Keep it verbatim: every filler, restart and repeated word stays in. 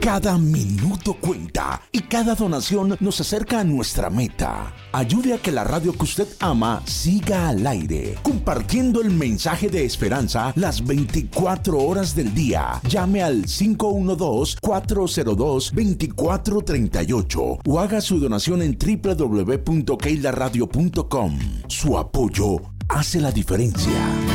Cada minuto cuenta y cada donación nos acerca a nuestra meta. Ayude a que la radio que usted ama siga al aire, compartiendo el mensaje de esperanza las veinticuatro horas del día. Llame al cinco uno dos, cuatro cero dos, dos cuatro tres ocho o haga su donación en doble u doble u doble u punto keila radio punto com. Su apoyo hace la diferencia.